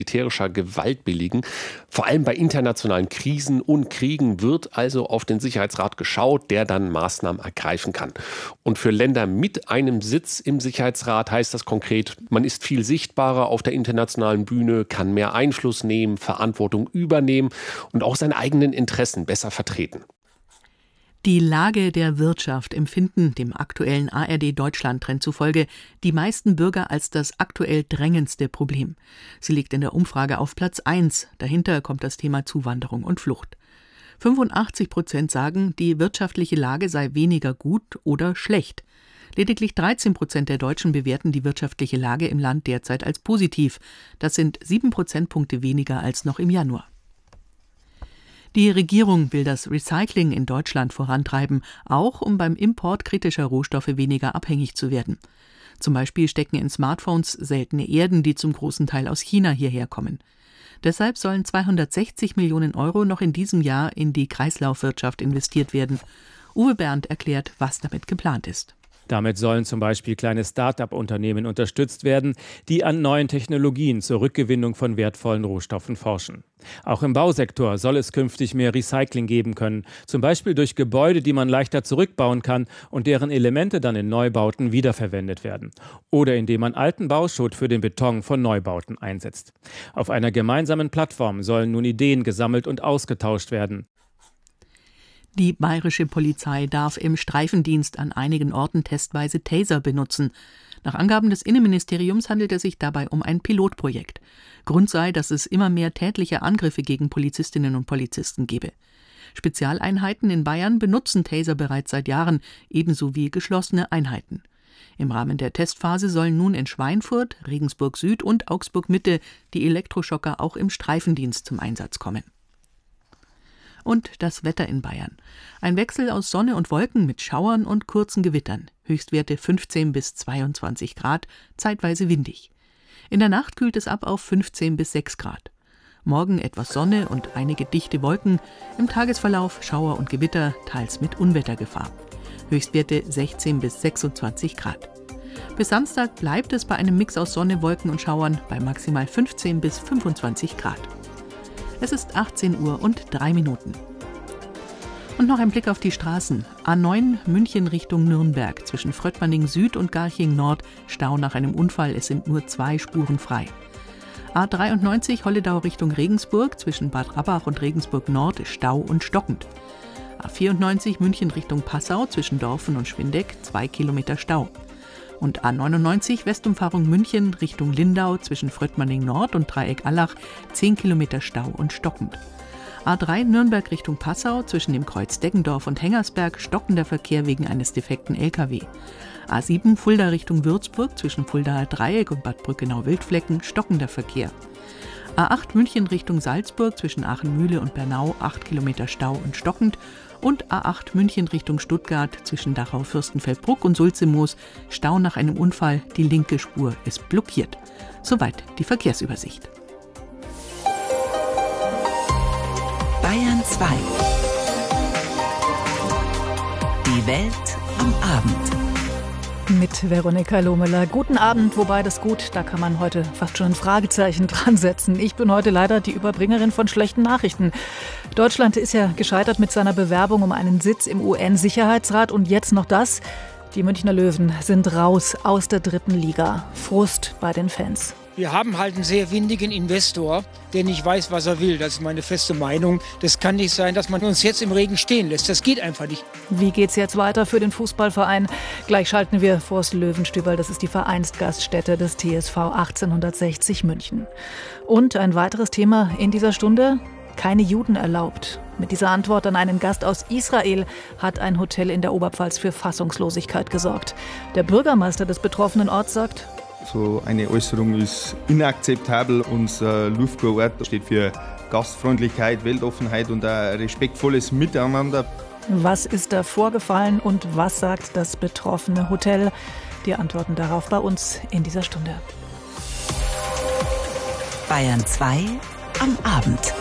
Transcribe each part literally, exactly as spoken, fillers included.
militärischer Gewalt billigen. Vor allem bei internationalen Krisen und Kriegen wird also auf den Sicherheitsrat geschaut, der dann Maßnahmen ergreifen kann. Und für Länder mit einem Sitz im Sicherheitsrat heißt das konkret, man ist viel sichtbarer auf der internationalen Bühne, kann mehr Einfluss nehmen, Verantwortung übernehmen und auch seine eigenen Interessen besser vertreten. Die Lage der Wirtschaft empfinden dem aktuellen A R D-Deutschland-Trend zufolge die meisten Bürger als das aktuell drängendste Problem. Sie liegt in der Umfrage auf Platz eins. Dahinter kommt das Thema Zuwanderung und Flucht. fünfundachtzig Prozent sagen, die wirtschaftliche Lage sei weniger gut oder schlecht. Lediglich dreizehn Prozent der Deutschen bewerten die wirtschaftliche Lage im Land derzeit als positiv. Das sind sieben Prozentpunkte weniger als noch im Januar. Die Regierung will das Recycling in Deutschland vorantreiben, auch um beim Import kritischer Rohstoffe weniger abhängig zu werden. Zum Beispiel stecken in Smartphones seltene Erden, die zum großen Teil aus China hierher kommen. Deshalb sollen zweihundertsechzig Millionen Euro noch in diesem Jahr in die Kreislaufwirtschaft investiert werden. Uwe Bernd erklärt, was damit geplant ist. Damit sollen zum Beispiel kleine Start-up-Unternehmen unterstützt werden, die an neuen Technologien zur Rückgewinnung von wertvollen Rohstoffen forschen. Auch im Bausektor soll es künftig mehr Recycling geben können, zum Beispiel durch Gebäude, die man leichter zurückbauen kann und deren Elemente dann in Neubauten wiederverwendet werden. Oder indem man alten Bauschutt für den Beton von Neubauten einsetzt. Auf einer gemeinsamen Plattform sollen nun Ideen gesammelt und ausgetauscht werden. Die bayerische Polizei darf im Streifendienst an einigen Orten testweise Taser benutzen. Nach Angaben des Innenministeriums handelt es sich dabei um ein Pilotprojekt. Grund sei, dass es immer mehr tätliche Angriffe gegen Polizistinnen und Polizisten gebe. Spezialeinheiten in Bayern benutzen Taser bereits seit Jahren, ebenso wie geschlossene Einheiten. Im Rahmen der Testphase sollen nun in Schweinfurt, Regensburg Süd und Augsburg Mitte die Elektroschocker auch im Streifendienst zum Einsatz kommen. Und das Wetter in Bayern. Ein Wechsel aus Sonne und Wolken mit Schauern und kurzen Gewittern. Höchstwerte fünfzehn bis zweiundzwanzig Grad, zeitweise windig. In der Nacht kühlt es ab auf fünfzehn bis sechs Grad. Morgen etwas Sonne und einige dichte Wolken. Im Tagesverlauf Schauer und Gewitter, teils mit Unwettergefahr. Höchstwerte sechzehn bis sechsundzwanzig Grad. Bis Samstag bleibt es bei einem Mix aus Sonne, Wolken und Schauern bei maximal fünfzehn bis fünfundzwanzig Grad. Es ist achtzehn Uhr und drei Minuten. Und noch ein Blick auf die Straßen. A neun München Richtung Nürnberg, zwischen Fröttmanning Süd und Garching Nord, Stau nach einem Unfall, es sind nur zwei Spuren frei. A dreiundneunzig Holledau Richtung Regensburg, zwischen Bad Rabbach und Regensburg Nord, Stau und stockend. A vierundneunzig München Richtung Passau, zwischen Dorfen und Schwindeck, zwei Kilometer Stau. Und A neunundneunzig Westumfahrung München Richtung Lindau zwischen Fröttmanning Nord und Dreieck Allach, zehn Kilometer Stau und stockend. A drei Nürnberg Richtung Passau zwischen dem Kreuz Deggendorf und Hengersberg, stockender Verkehr wegen eines defekten L K W. A sieben Fulda Richtung Würzburg zwischen Fuldaer Dreieck und Bad Brückenau-Wildflecken, stockender Verkehr. A acht München Richtung Salzburg zwischen Aachen-Mühle und Bernau, acht Kilometer Stau und stockend. Und A acht München Richtung Stuttgart zwischen Dachau-Fürstenfeldbruck und Sulzemoos, Stau nach einem Unfall, die linke Spur ist blockiert. Soweit die Verkehrsübersicht. Bayern zwei. Die Welt am Abend. Mit Veronika Lohmüller. Guten Abend, wobei das Gut, da kann man heute fast schon ein Fragezeichen dran setzen. Ich bin heute leider die Überbringerin von schlechten Nachrichten. Deutschland ist ja gescheitert mit seiner Bewerbung um einen Sitz im U N-Sicherheitsrat und jetzt noch das. Die Münchner Löwen sind raus aus der dritten Liga. Frust bei den Fans. Wir haben halt einen sehr windigen Investor, der nicht weiß, was er will. Das ist meine feste Meinung. Das kann nicht sein, dass man uns jetzt im Regen stehen lässt. Das geht einfach nicht. Wie geht's jetzt weiter für den Fußballverein? Gleich schalten wir vor das Löwenstübel. Das ist die Vereinsgaststätte des T S V achtzehnhundertsechzig München. Und ein weiteres Thema in dieser Stunde: keine Juden erlaubt. Mit dieser Antwort an einen Gast aus Israel hat ein Hotel in der Oberpfalz für Fassungslosigkeit gesorgt. Der Bürgermeister des betroffenen Orts sagt: So eine Äußerung ist inakzeptabel. Unser Lufco-Ort steht für Gastfreundlichkeit, Weltoffenheit und ein respektvolles Miteinander. Was ist da vorgefallen und was sagt das betroffene Hotel? Die Antworten darauf bei uns in dieser Stunde. Bayern zwei am Abend.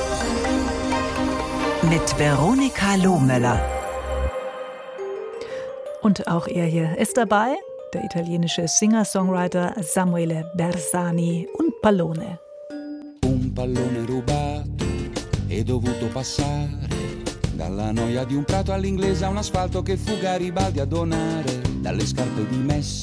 Mit Veronika Lohmüller. Und auch er hier ist dabei. Der italienische Singer-Songwriter Samuele Bersani und Pallone. pallone rubato e dovuto passare dalla noia di un prato all'inglese a un asfalto che fu Garibaldi a donare, dalle scarpe di Messi